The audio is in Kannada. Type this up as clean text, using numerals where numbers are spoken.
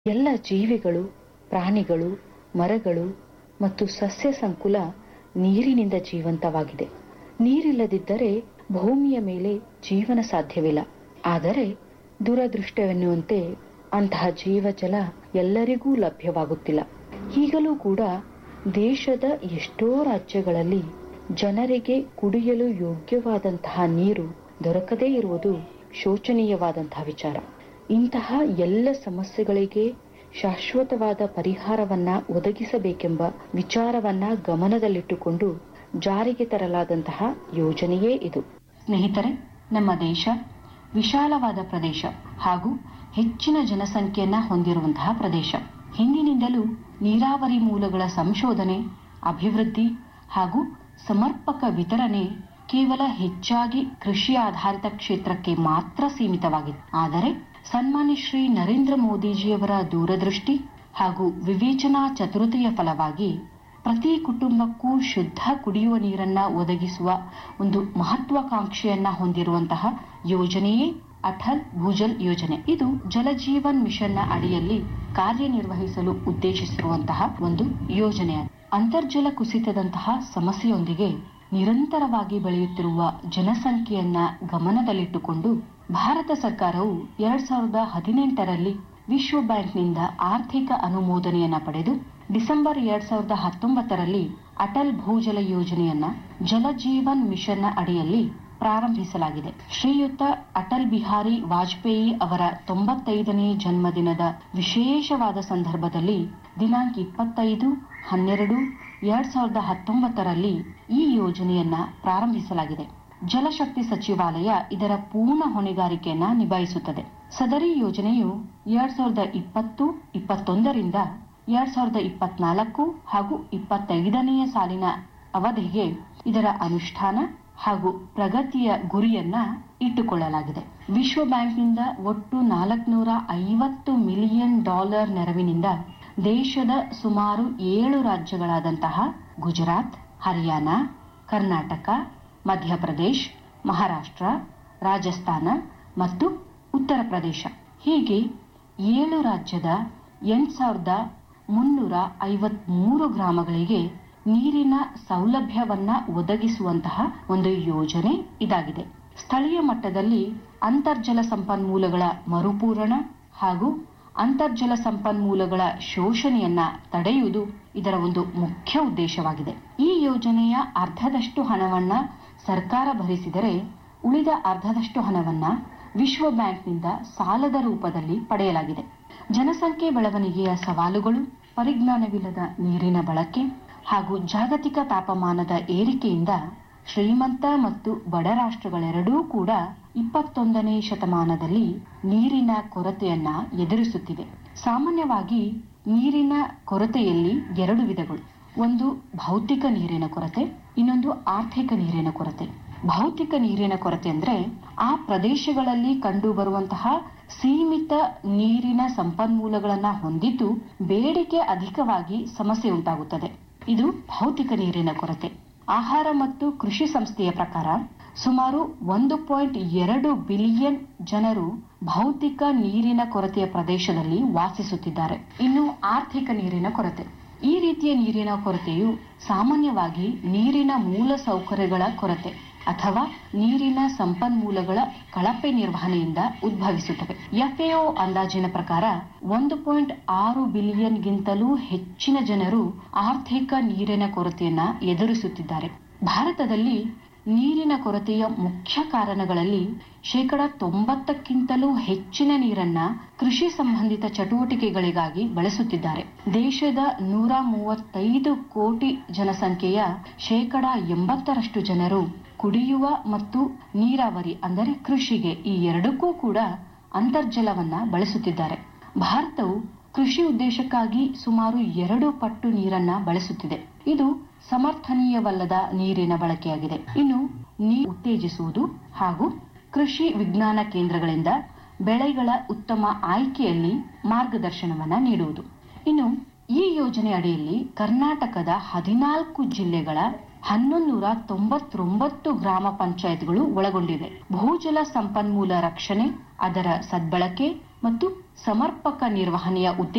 ಎಲ್ಲ ಜೀವಿಗಳು, ಪ್ರಾಣಿಗಳು, ಮರಗಳು ಮತ್ತು ಸಸ್ಯ ಸಂಕುಲ ನೀರಿನಿಂದ ಜೀವಂತವಾಗಿದೆ. ನೀರಿಲ್ಲದಿದ್ದರೆ ಭೂಮಿಯ ಮೇಲೆ ಜೀವನ ಸಾಧ್ಯವಿಲ್ಲ. ಆದರೆ ದುರದೃಷ್ಟವೆನ್ನುವಂತೆ ಅಂತಹ ಜೀವಜಲ ಎಲ್ಲರಿಗೂ ಲಭ್ಯವಾಗುತ್ತಿಲ್ಲ. ಈಗಲೂ ಕೂಡ ದೇಶದ ಎಷ್ಟೋ ರಾಜ್ಯಗಳಲ್ಲಿ ಜನರಿಗೆ ಕುಡಿಯಲು ಯೋಗ್ಯವಾದಂತಹ ನೀರು ದೊರಕದೇ ಇರುವುದು ಶೋಚನೀಯವಾದಂತಹ ವಿಚಾರ. ಇಂತಹ ಎಲ್ಲ ಸಮಸ್ಯೆಗಳಿಗೆ ಶಾಶ್ವತವಾದ ಪರಿಹಾರವನ್ನ ಒದಗಿಸಬೇಕೆಂಬ ವಿಚಾರವನ್ನ ಗಮನದಲ್ಲಿಟ್ಟುಕೊಂಡು ಜಾರಿಗೆ ತರಲಾದಂತಹ ಯೋಜನೆಯೇ ಇದು. ಸ್ನೇಹಿತರೆ, ನಮ್ಮ ದೇಶ ವಿಶಾಲವಾದ ಪ್ರದೇಶ ಹಾಗೂ ಹೆಚ್ಚಿನ ಜನಸಂಖ್ಯೆಯನ್ನ ಹೊಂದಿರುವಂತಹ ಪ್ರದೇಶ. ಹಿಂದಿನಿಂದಲೂ ನೀರಾವರಿ ಮೂಲಗಳ ಸಂಶೋಧನೆ, ಅಭಿವೃದ್ಧಿ ಹಾಗೂ ಸಮರ್ಪಕ ವಿತರಣೆ ಕೇವಲ ಹೆಚ್ಚಾಗಿ ಕೃಷಿ ಆಧಾರಿತ ಕ್ಷೇತ್ರಕ್ಕೆ ಮಾತ್ರ ಸೀಮಿತವಾಗಿತ್ತು. ಆದರೆ ಸನ್ಮಾನ್ಯ ಶ್ರೀ ನರೇಂದ್ರ ಮೋದಿಜಿಯವರ ದೂರದೃಷ್ಟಿ ಹಾಗೂ ವಿವೇಚನಾ ಚತುರತೆಯ ಫಲವಾಗಿ ಪ್ರತಿ ಕುಟುಂಬಕ್ಕೂ ಶುದ್ಧ ಕುಡಿಯುವ ನೀರನ್ನ ಒದಗಿಸುವ ಒಂದು ಮಹತ್ವಾಕಾಂಕ್ಷೆಯನ್ನ ಹೊಂದಿರುವಂತಹ ಯೋಜನೆಯೇ ಅಟಲ್ ಭೂಜಲ್ ಯೋಜನೆ. ಇದು ಜಲಜೀವನ್ ಮಿಷನ್ನ ಅಡಿಯಲ್ಲಿ ಕಾರ್ಯನಿರ್ವಹಿಸಲು ಉದ್ದೇಶಿಸಿರುವಂತಹ ಒಂದು ಯೋಜನೆ. ಅಂತರ್ಜಲ ಕುಸಿತದಂತಹ ಸಮಸ್ಯೆಯೊಂದಿಗೆ ನಿರಂತರವಾಗಿ ಬೆಳೆಯುತ್ತಿರುವ ಜನಸಂಖ್ಯೆಯನ್ನ ಗಮನದಲ್ಲಿಟ್ಟುಕೊಂಡು ಭಾರತ ಸರ್ಕಾರವು 2018ರಲ್ಲಿ ವಿಶ್ವ ಬ್ಯಾಂಕ್ನಿಂದ ಆರ್ಥಿಕ ಅನುಮೋದನೆಯನ್ನ ಪಡೆದು ಡಿಸೆಂಬರ್ 2019ರಲ್ಲಿ ಅಟಲ್ ಭೂಜಲ ಯೋಜನೆಯನ್ನ ಜಲಜೀವನ್ ಮಿಷನ್ನ ಅಡಿಯಲ್ಲಿ ಪ್ರಾರಂಭಿಸಲಾಗಿದೆ. ಶ್ರೀಯುತ ಅಟಲ್ ಬಿಹಾರಿ ವಾಜಪೇಯಿ ಅವರ 95ನೇ ಜನ್ಮದಿನದ ವಿಶೇಷವಾದ ಸಂದರ್ಭದಲ್ಲಿ ದಿನಾಂಕ 25/12/2019ರಲ್ಲಿ ಈ ಯೋಜನೆಯನ್ನ ಪ್ರಾರಂಭಿಸಲಾಗಿದೆ. ಜಲಶಕ್ತಿ ಸಚಿವಾಲಯ ಇದರ ಪೂರ್ಣ ಹೊಣೆಗಾರಿಕೆಯನ್ನ ನಿಭಾಯಿಸುತ್ತದೆ. ಸದರಿ ಯೋಜನೆಯು 2020-21ರಿಂದ 2024 ಹಾಗೂ 25ನೇ ಸಾಲಿನ ಅವಧಿಗೆ ಇದರ ಅನುಷ್ಠಾನ ಹಾಗೂ ಪ್ರಗತಿಯ ಗುರಿಯನ್ನ ಇಟ್ಟುಕೊಳ್ಳಲಾಗಿದೆ. ವಿಶ್ವ ಬ್ಯಾಂಕ್ನಿಂದ ಒಟ್ಟು $450 ಮಿಲಿಯನ್ ನೆರವಿನಿಂದ ದೇಶದ ಸುಮಾರು 7 ರಾಜ್ಯಗಳಾದಂತಹ ಗುಜರಾತ್, ಹರಿಯಾಣ, ಕರ್ನಾಟಕ, ಮಧ್ಯಪ್ರದೇಶ್, ಮಹಾರಾಷ್ಟ್ರ, ರಾಜಸ್ಥಾನ ಮತ್ತು ಉತ್ತರ ಪ್ರದೇಶ ಹೀಗೆ 7 ರಾಜ್ಯದ 8,353 ಗ್ರಾಮಗಳಿಗೆ ನೀರಿನ ಸೌಲಭ್ಯವನ್ನ ಒದಗಿಸುವಂತಹ ಒಂದು ಯೋಜನೆ ಇದಾಗಿದೆ. ಸ್ಥಳೀಯ ಮಟ್ಟದಲ್ಲಿ ಅಂತರ್ಜಲ ಸಂಪನ್ಮೂಲಗಳ ಮರುಪೂರಣ ಹಾಗೂ ಅಂತರ್ಜಲ ಸಂಪನ್ಮೂಲಗಳ ಶೋಷಣೆಯನ್ನ ತಡೆಯುವುದು ಇದರ ಒಂದು ಮುಖ್ಯ ಉದ್ದೇಶವಾಗಿದೆ. ಈ ಯೋಜನೆಯ ಅರ್ಧದಷ್ಟು ಹಣವನ್ನ ಸರ್ಕಾರ ಭರಿಸಿದರೆ ಉಳಿದ ಅರ್ಧದಷ್ಟು ಹಣವನ್ನ ವಿಶ್ವ ಬ್ಯಾಂಕ್ನಿಂದ ಸಾಲದ ರೂಪದಲ್ಲಿ ಪಡೆಯಲಾಗಿದೆ. ಜನಸಂಖ್ಯೆ ಬೆಳವಣಿಗೆಯ ಸವಾಲುಗಳು, ಪರಿಜ್ಞಾನವಿಲ್ಲದ ನೀರಿನ ಬಳಕೆ ಹಾಗೂ ಜಾಗತಿಕ ತಾಪಮಾನದ ಏರಿಕೆಯಿಂದ ಶ್ರೀಮಂತ ಮತ್ತು ಬಡ ರಾಷ್ಟ್ರಗಳೆರಡೂ ಕೂಡ 21ನೇ ಶತಮಾನದಲ್ಲಿ ನೀರಿನ ಕೊರತೆಯನ್ನ ಎದುರಿಸುತ್ತಿವೆ. ಸಾಮಾನ್ಯವಾಗಿ ನೀರಿನ ಕೊರತೆಯಲ್ಲಿ 2 ವಿಧಗಳು. ಒಂದು ಭೌತಿಕ ನೀರಿನ ಕೊರತೆ, ಇನ್ನೊಂದು ಆರ್ಥಿಕ ನೀರಿನ ಕೊರತೆ. ಭೌತಿಕ ನೀರಿನ ಕೊರತೆ ಅಂದ್ರೆ ಆ ಪ್ರದೇಶಗಳಲ್ಲಿ ಕಂಡು ಬರುವಂತಹ ಸೀಮಿತ ನೀರಿನ ಸಂಪನ್ಮೂಲಗಳನ್ನ ಹೊಂದಿದ್ದು ಬೇಡಿಕೆ ಅಧಿಕವಾಗಿ ಸಮಸ್ಯೆ ಉಂಟಾಗುತ್ತದೆ. ಇದು ಭೌತಿಕ ನೀರಿನ ಕೊರತೆ. ಆಹಾರ ಮತ್ತು ಕೃಷಿ ಸಂಸ್ಥೆಯ ಪ್ರಕಾರ ಸುಮಾರು 1.2 ಬಿಲಿಯನ್ ಜನರು ಭೌತಿಕ ನೀರಿನ ಕೊರತೆಯ ಪ್ರದೇಶದಲ್ಲಿ ವಾಸಿಸುತ್ತಿದ್ದಾರೆ. ಇನ್ನು ಆರ್ಥಿಕ ನೀರಿನ ಕೊರತೆ. ಈ ರೀತಿಯ ನೀರಿನ ಕೊರತೆಯು ಸಾಮಾನ್ಯವಾಗಿ ನೀರಿನ ಮೂಲ ಸೌಕರ್ಯಗಳ ಕೊರತೆ ಅಥವಾ ನೀರಿನ ಸಂಪನ್ಮೂಲಗಳ ಕಳಪೆ ನಿರ್ವಹಣೆಯಿಂದ ಉದ್ಭವಿಸುತ್ತವೆ. FAO ಅಂದಾಜಿನ ಪ್ರಕಾರ 1.6 ಬಿಲಿಯನ್ಗಿಂತಲೂ ಹೆಚ್ಚಿನ ಜನರು ಆರ್ಥಿಕ ನೀರಿನ ಕೊರತೆಯನ್ನ ಎದುರಿಸುತ್ತಿದ್ದಾರೆ. ಭಾರತದಲ್ಲಿ ನೀರಿನ ಕೊರತೆಯ ಮುಖ್ಯ ಕಾರಣಗಳಲ್ಲಿ 90%ಕ್ಕಿಂತಲೂ ಹೆಚ್ಚಿನ ನೀರನ್ನ ಕೃಷಿ ಸಂಬಂಧಿತ ಚಟುವಟಿಕೆಗಳಿಗಾಗಿ ಬಳಸುತ್ತಿದ್ದಾರೆ. ದೇಶದ 135 ಕೋಟಿ ಜನಸಂಖ್ಯೆಯ 80% ಜನರು ಕುಡಿಯುವ ಮತ್ತು ನೀರಾವರಿ ಅಂದರೆ ಕೃಷಿಗೆ ಈ ಎರಡಕ್ಕೂ ಕೂಡ ಅಂತರ್ಜಲವನ್ನ ಬಳಸುತ್ತಿದ್ದಾರೆ. ಭಾರತವು ಕೃಷಿ ಉದ್ದೇಶಕ್ಕಾಗಿ ಸುಮಾರು 2 ಪಟ್ಟು ನೀರನ್ನ ಬಳಸುತ್ತಿದೆ. ಇದು ಸಮರ್ಥನೀಯವಲ್ಲದ ನೀರಿನ ಬಳಕೆಯಾಗಿದೆ. ಇನ್ನು ನೀರು ಉತ್ತೇಜಿಸುವುದು ಹಾಗೂ ಕೃಷಿ ವಿಜ್ಞಾನ ಕೇಂದ್ರಗಳಿಂದ ಬೆಳೆಗಳ ಉತ್ತಮ ಆಯ್ಕೆಯಲ್ಲಿ ಮಾರ್ಗದರ್ಶನವನ್ನ ನೀಡುವುದು. ಇನ್ನು ಈ ಯೋಜನೆ ಅಡಿಯಲ್ಲಿ ಕರ್ನಾಟಕದ 14 ಜಿಲ್ಲೆಗಳ 1199 ಗ್ರಾಮ ಪಂಚಾಯತ್ಗಳು ಒಳಗೊಂಡಿವೆ. ಭೂಜಲ ಸಂಪನ್ಮೂಲ ರಕ್ಷಣೆ, ಅದರ ಸದ್ಬಳಕೆ ಮತ್ತು ಸಮರ್ಪಕ ನಿರ್ವಹಣೆಯ ಉದ್ದೇಶ